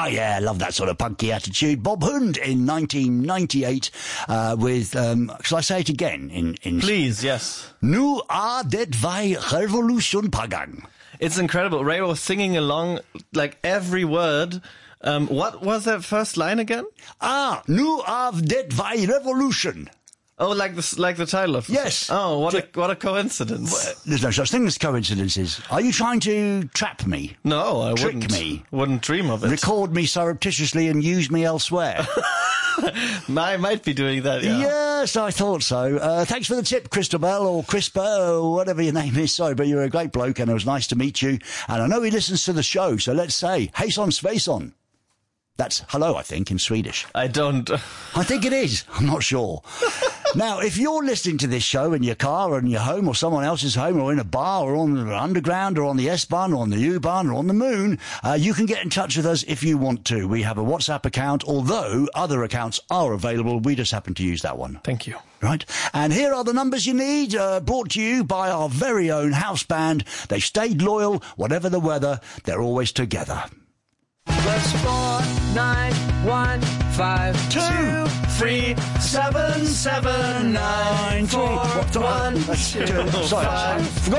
Oh, yeah, I love that sort of punky attitude. Bob Hund in 1998 with, shall I say it again? In Please, yes. Nu a det vai revolution pagang. It's incredible. Ray was singing along like every word. What was that first line again? Nu av det vai revolution. Oh, like the title of the Yes. song. Oh, what a coincidence. There's no such thing as coincidences. Are you trying to trap me? No, I Trick wouldn't. me. Wouldn't dream of it. Record me surreptitiously and use me elsewhere? I might be doing that, yeah. Yes, I thought so. Thanks for the tip, Christabel, or Crispa, or whatever your name is. Sorry, but you're a great bloke, and it was nice to meet you. And I know he listens to the show, so let's say, Hejson Svejson. That's hello, I think, in Swedish. I don't... I think it is. I'm not sure. Now, if you're listening to this show in your car or in your home or someone else's home or in a bar or on the underground or on the S-Bahn or on the U-Bahn or on the moon, you can get in touch with us if you want to. We have a WhatsApp account, although other accounts are available. We just happen to use that one. Thank you. Right? And here are the numbers you need, brought to you by our very own house band. They've stayed loyal, whatever the weather. They're always together. +4 9 1 5 2 3 7 7 9 4 1 2 Sorry.